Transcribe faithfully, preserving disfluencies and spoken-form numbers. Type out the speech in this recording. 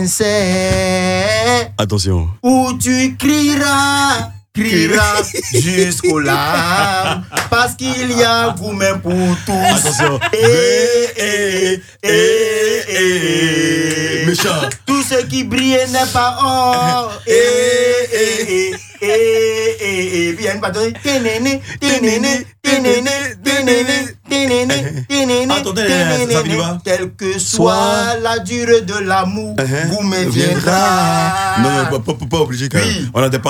C'est Attention. où tu crieras, crieras jusqu'aux larmes, parce qu'il y a gourmet pour tous. Attention. Et, et, et, et, méchant. Tout ce qui brille n'est pas or. Et, et, et, et, et, et, viens pas donner. Ténéné, ténéné, ténéné, ténéné, ténéné, ténéné. Attendez, ça finit pas. Quelle que soit la durée de l'amour, gourmet viendra. Non, non, pas, pas, pas obligé quand même. Oui. On a des